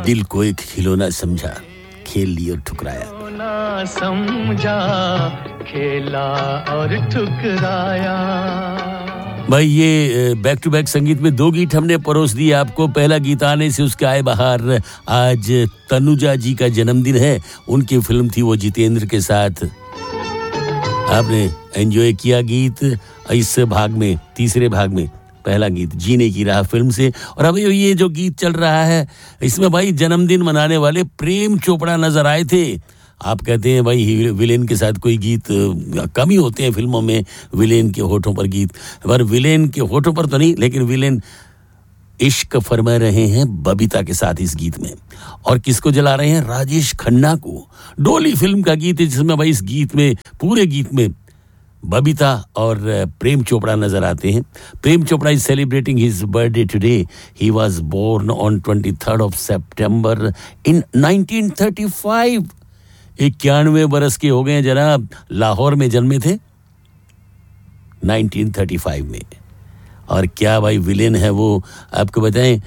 दिल को एक खिलौना समझा, खेल लिया और ठुकराया। ना समझा, खेला और ठुकराया। भाई ये बैक टू बैक संगीत में दो गीत हमने परोस दिए आपको। पहला गीत आने से उसके आए बाहर। आज तनुजा जी का जन्मदिन है, उनकी फिल्म थी वो जितेंद्र के साथ। आपने एंजॉय किया गीत इस भाग में, तीसरे भाग में पहला गीत जीने की राह फिल्म से। और अब ये जो गीत चल रहा है इसमें भाई जन्मदिन मनाने वाले प्रेम चोपड़ा नजर आए थे। आप कहते हैं भाई विलेन के साथ कोई गीत कम ही होते हैं फिल्मों में, विलेन के होठों पर गीत, पर विलेन के होठों पर तो नहीं, लेकिन विलेन इश्क फरमा रहे हैं बबीता के साथ इस गीत में। और किसको जला रहे हैं? राजेश खन्ना को। डोली फिल्म का गीत है जिसमें भाई इस गीत में, पूरे गीत में बबीता और प्रेम चोपड़ा नजर आते हैं। Prem Chopra is celebrating his birthday today. He was born on 23rd of September in 1935। 91 बरस के हो गए हैं जनाब। लाहौर में जन्मे थे 1935 में। और क्या भाई विलेन है वो, आपको बताएं।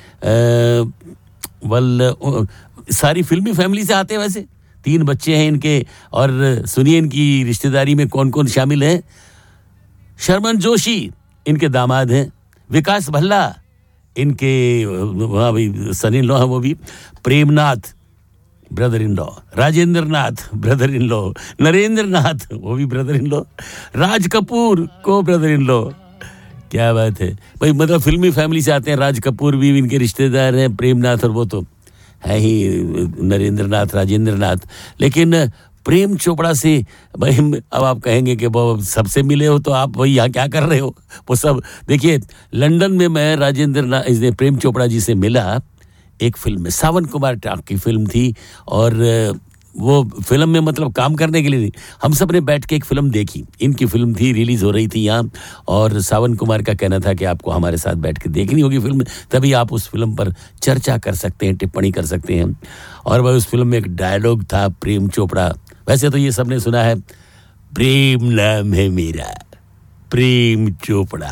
सारी फिल्मी फैमिली से आते हैं वैसे। 3 बच्चे हैं इनके। और सुनिए इनकी रिश्तेदारी में कौन कौन शामिल है। शर्मन जोशी इनके दामाद हैं। विकास भल्ला इनके वहाँ भी सन इन लॉ है वो भी। Premnath brother in law, Rajendra Nath brother in law, Narendra नाथ वो भी brother in law, Raj Kapoor को ब्रदर इन लॉ। क्या बात है भाई, मतलब फिल्मी फैमिली से आते हैं। राज कपूर भी इनके रिश्तेदार हैं, प्रेमनाथ, और वो तो है ही नरेंद्र नाथ, राजेंद्र नाथ। लेकिन प्रेम चोपड़ा से भाई अब आप कहेंगे कि वो सबसे मिले हो तो आप भाई यहाँ क्या कर रहे हो। वो सब देखिए, लंदन में मैं राजेंद्र नाथ प्रेम चोपड़ा जी से मिला एक फिल्म में, सावन कुमार टाक की फिल्म थी। और वो फिल्म में मतलब काम करने के लिए नहीं, हम सब ने बैठ के एक फिल्म देखी। इनकी फिल्म थी, रिलीज हो रही थी यहाँ, और सावन कुमार का कहना था कि आपको हमारे साथ बैठ के देखनी होगी फिल्म, तभी आप उस फिल्म पर चर्चा कर सकते हैं, टिप्पणी कर सकते हैं। और वह उस फिल्म में एक डायलॉग था प्रेम चोपड़ा, वैसे तो ये सबने सुना है, प्रेम नाम है मेरा, प्रेम चोपड़ा।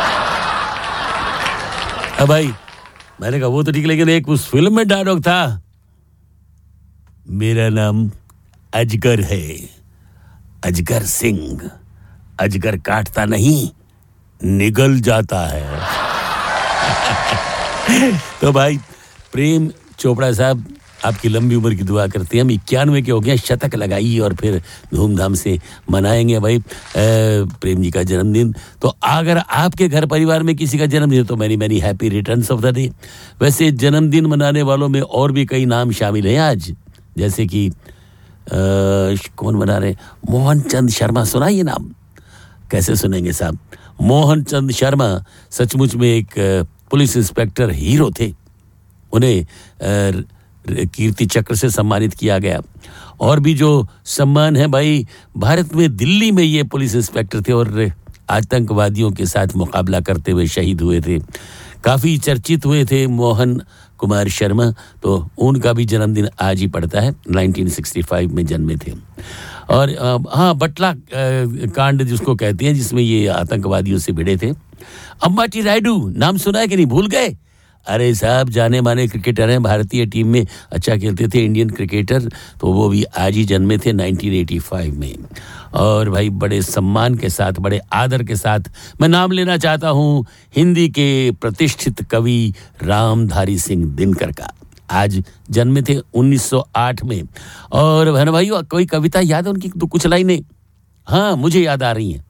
अब भाई मैंने कहा वो तो ठीक, लेकिन एक उस फिल्म में डायलॉग था, मेरा नाम अजगर है, अजगर सिंह, अजगर काटता नहीं निगल जाता है। तो भाई प्रेम चोपड़ा साहब आपकी लंबी उम्र की दुआ करते हैं। हम 91 के हो गए, शतक लगाइए और फिर धूमधाम से मनाएंगे भाई प्रेम जी का जन्मदिन। तो अगर आपके घर परिवार में किसी का जन्मदिन है तो many happy returns of the day. वैसे जन्मदिन मनाने वालों में और भी कई नाम शामिल हैं आज, जैसे कि कौन मना रहे, मोहन चंद शर्मा। सुना ये नाम? कैसे सुनेंगे साहब। मोहन चंद शर्मा सचमुच में एक पुलिस इंस्पेक्टर हीरो थे। उन्हें कीर्ति चक्र से सम्मानित किया गया। और भी जो सम्मान है भाई, भारत में दिल्ली में ये पुलिस इंस्पेक्टर थे और आतंकवादियों के साथ मुकाबला करते हुए शहीद हुए थे, काफ़ी चर्चित हुए थे मोहन कुमार शर्मा। तो उनका भी जन्मदिन आज ही पड़ता है, 1965 में जन्मे थे। और हाँ, बटला कांड जिसको कहते हैं, जिसमें ये आतंकवादियों से भिड़े थे। अंबाटी रायडू नाम सुना है कि नहीं, भूल गए? अरे साहब जाने माने क्रिकेटर हैं, भारतीय टीम में अच्छा खेलते थे, इंडियन क्रिकेटर। तो वो भी आज ही जन्मे थे 1985 में। और भाई बड़े सम्मान के साथ, बड़े आदर के साथ मैं नाम लेना चाहता हूँ हिंदी के प्रतिष्ठित कवि रामधारी सिंह दिनकर का। आज जन्मे थे 1908 में। और है ना भाई, कोई कविता याद है उनकी? तो कुछ लाइनें हाँ मुझे याद आ रही हैं।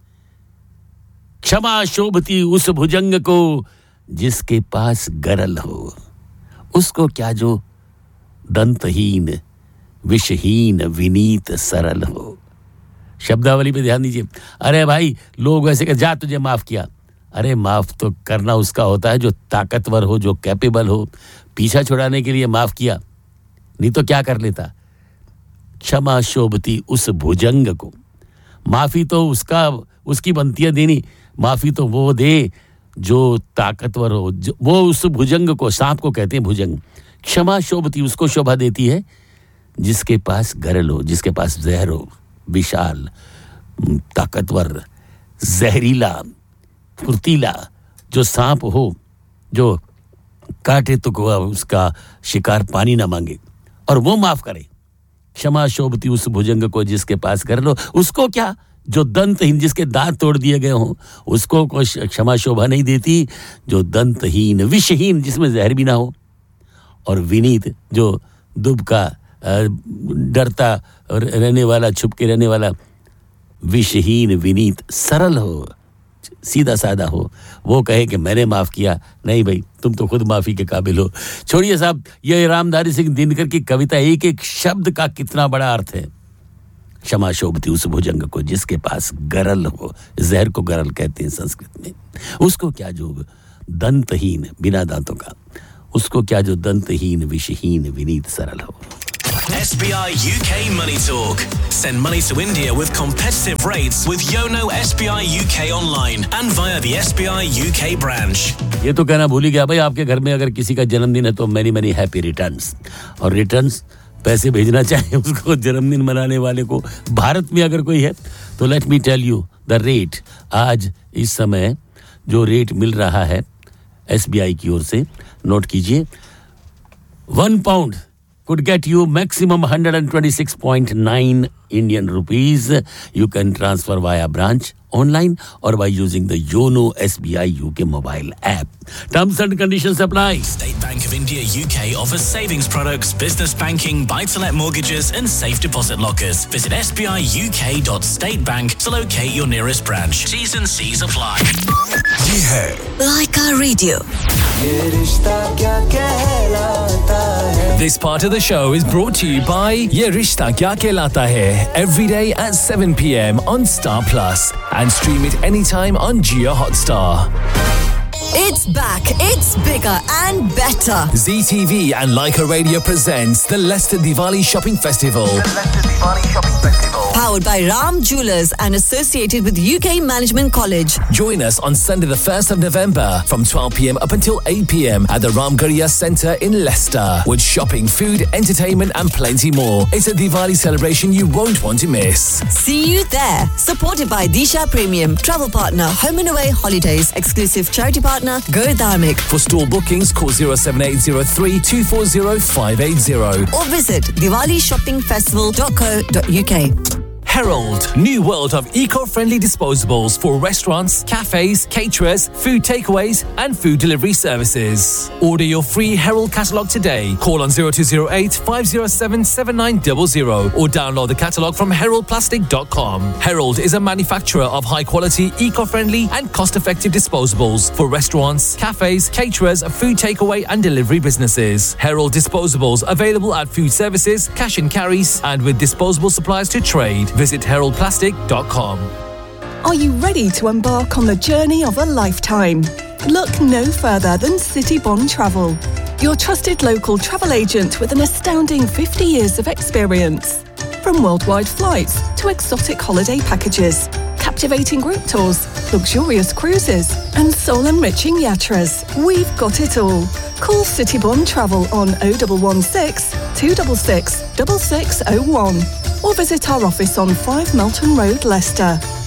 क्षमा शोभती उस भुजंग को जिसके पास गरल हो, उसको क्या जो दंतहीन विषहीन विनीत सरल हो। शब्दावली पे ध्यान दीजिए। अरे भाई लोग वैसे कह, जा तुझे माफ किया। अरे माफ तो करना उसका होता है जो ताकतवर हो, जो कैपेबल हो। पीछा छुड़ाने के लिए माफ किया, नहीं तो क्या कर लेता। क्षमा शोभती उस भुजंग को, माफी तो उसकी बनती है देनी। माफी तो वो दे जो ताकतवर हो, वो उस भुजंग को, सांप को कहते हैं भुजंग। क्षमा शोभती उसको शोभा देती है जिसके पास गरल हो, जिसके पास जहर हो, विशाल, ताकतवर, जहरीला, फुर्तीला, जो सांप हो, जो काटे तो को उसका शिकार पानी ना मांगे और वो माफ करे। क्षमा शोभती उस भुजंग को जिसके पास कर लो, उसको क्या जो दंतहीन, जिसके दांत तोड़ दिए गए हों, उसको क्षमा शोभा नहीं देती। जो दंतहीन, विषहीन, जिसमें जहर भी ना हो, और विनीत, जो दुबका, डरता रहने वाला, छुप के रहने वाला, विषहीन, विनीत, सरल हो, सीधा साधा हो, वो कहे कि मैंने माफ किया। नहीं भाई, तुम तो खुद माफी के काबिल हो। छोड़िए साहब, ये रामधारी सिंह दिनकर की कविता, एक एक शब्द का कितना बड़ा अर्थ है। क्षमा शोभती उस भुजंग को जिसके पास गरल हो, जहर को गरल कहते हैं संस्कृत में। उसको क्या जो दंतहीन, बिना दांतों का, उसको क्या जो दंतहीन, विषहीन, विनीत, सरल हो। SBI UK Money Talk. Send money to India with competitive rates with Yono SBI UK online and via the SBI UK branch. ये तो कहना भूल ही गया भाई, आपके घर में अगर किसी का जन्मदिन है तो मेनी मेनी हैप्पी रिटर्न्स। और रिटर्न्स पैसे भेजना चाहे उसको, जन्मदिन मनाने वाले को, भारत में अगर कोई है तो let me tell you the rate. आज इस समय जो रेट मिल रहा है SBI की ओर से, नोट कीजिए, 1 pound could get you maximum 126.9 Indian rupees. You can transfer via branch, online, or by using the Yono SBI UK mobile app. Terms and conditions apply. State Bank of India UK offers savings products, business banking, buy-to-let mortgages and safe deposit lockers. Visit sbiuk.statebank to locate your nearest branch. T's and C's apply. ये है Laika Radio. ये रिश्ता क्या कहलाता है। This part of the show is brought to you by Ye Rishta Kya Kehlata Hai, every day at 7 p.m. on Star Plus and stream it anytime on Jio Hotstar. It's back, it's bigger and better. ZTV and Laika Radio presents the Leicester Diwali Shopping Festival. Powered by Ram Jewellers and associated with UK Management College. Join us on Sunday the 1st of November from 12 p.m. up until 8 p.m. at the Ramgarhia Centre in Leicester with shopping, food, entertainment and plenty more. It's a Diwali celebration you won't want to miss. See you there. Supported by Disha Premium, travel partner, Home and Away Holidays, exclusive charity partner, Go Dharmic. For store bookings, call 07803 240 580. Or visit diwalishoppingfestival.co.uk. Herald, new world of eco-friendly disposables for restaurants, cafes, caterers, food takeaways and food delivery services. Order your free Herald catalogue today. Call on 0208 507 7900 or download the catalogue from heraldplastic.com. Herald is a manufacturer of high-quality, eco-friendly and cost-effective disposables for restaurants, cafes, caterers, food takeaway and delivery businesses. Herald disposables available at food services, cash and carries and with disposable supplies to trade. Visit heraldplastic.com. Are you ready to embark on the journey of a lifetime? Look no further than City Bond Travel, your trusted local travel agent with an astounding 50 years of experience. From worldwide flights to exotic holiday packages, captivating group tours, luxurious cruises and soul-enriching yatras, we've got it all. Call City Bond Travel on 0116 266 6601 or visit our office on 5 Melton Road, Leicester.